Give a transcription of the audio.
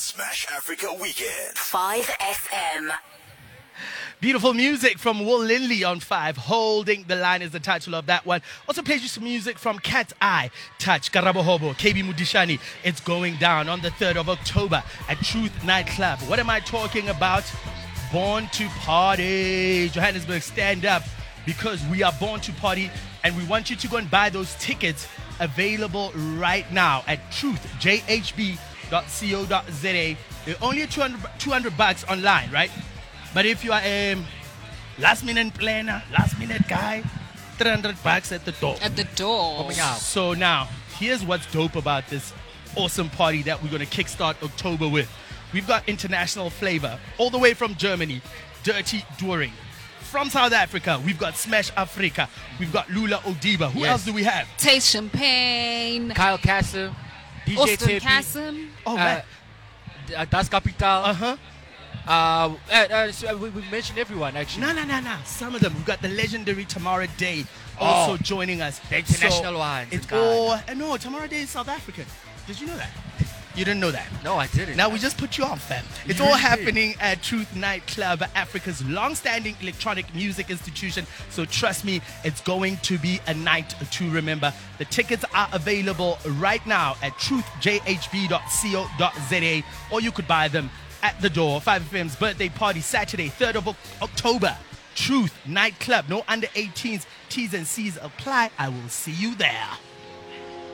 Smash Africa Weekend. 5FM. Beautiful music from Will Lindley on 5. Holding the Line is the title of that one. Also plays you some music from Cat Eye, Touch, Karabohobo, KB Mudishani. It's going down on the 3rd of October at Truth Nightclub. What am I talking about? Born to Party. Johannesburg, stand up, because we are born to party, and we want you to go and buy those tickets, available right now at truthjhb.co.za. They're only $200 online, right? But if you are a last-minute planner, last-minute guy, $300 at the door. At the door. Coming out. So now, here's what's dope about this awesome party that we're going to kickstart October with. We've got international flavor all the way from Germany, Dirty During. From South Africa, we've got Smash Africa. We've got Lula Odiba. Who else do we have? Taste Champagne. Kyle Kassem, DJ Austin Tippy, Kassem. Oh, man. Das Capital. Uh-huh. So we mentioned everyone, actually. No. Some of them. We've got the legendary Tamara Day also joining us. The international ones. It's God. all... No, Tamara Day is South African. Did you know that? You didn't know that? No, I didn't. Now we just put you on, fam. It's You all really happening at Truth Nightclub, Africa's long-standing electronic music institution. So trust me, it's going to be a night to remember. The tickets are available right now at truthjhb.co.za, or you could buy them at the door. 5FM's birthday party, Saturday, 3rd of October. Truth Nightclub. No under 18s. T's and C's apply. I will see you there.